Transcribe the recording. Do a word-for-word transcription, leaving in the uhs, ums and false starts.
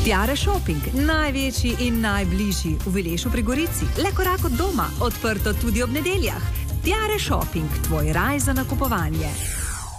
Tiare Shopping, največji in najbližji v Vilešu pri Gorici, le korak od doma, odprto tudi ob nedeljah. Tiare Shopping, tvoj raj za nakupovanje.